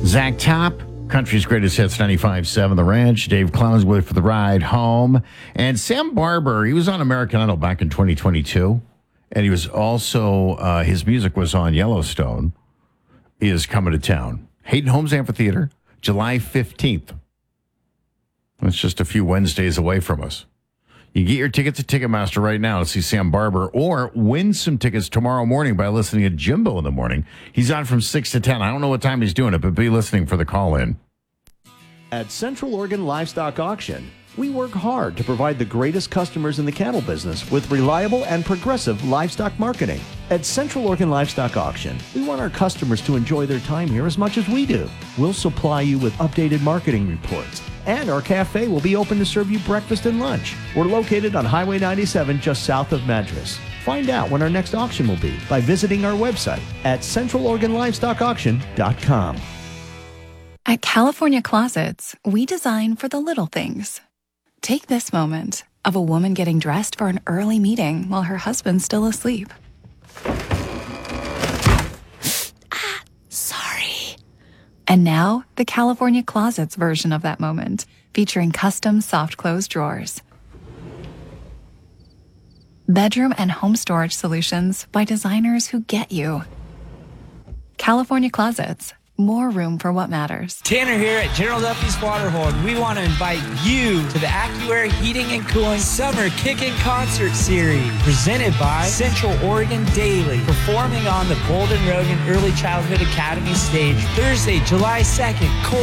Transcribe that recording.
Zach Top, country's greatest hits, 95.7 The Ranch. Dave Clowns with for the ride home. And Sam Barber, he was on American Idol back in 2022. And he was also, his music was on Yellowstone, is coming to town. Hayden Homes Amphitheater, July 15th. That's just a few Wednesdays away from us. You get your tickets at Ticketmaster right now to see Sam Barber, or win some tickets tomorrow morning by listening to Jimbo in the morning. He's on from 6 to 10. I don't know what time he's doing it, but be listening for the call-in. At Central Oregon Livestock Auction, we work hard to provide the greatest customers in the cattle business with reliable and progressive livestock marketing. At Central Oregon Livestock Auction, we want our customers to enjoy their time here as much as we do. We'll supply you with updated marketing reports, and our cafe will be open to serve you breakfast and lunch. We're located on Highway 97 just south of Madras. Find out when our next auction will be by visiting our website at centraloregonlivestockauction.com. At California Closets, we design for the little things. Take this moment of a woman getting dressed for an early meeting while her husband's still asleep. Sorry. And now, the California Closets version of that moment, featuring custom soft close drawers. Bedroom and home storage solutions by designers who get you. California Closets. More room for what matters. Tanner here at General Duffy's Waterhole. We want to invite you to the AccuAir Heating and Cooling Summer Kickin' Concert Series, presented by Central Oregon Daily, performing on the Golden Rogan Early Childhood Academy stage Thursday, July 2nd.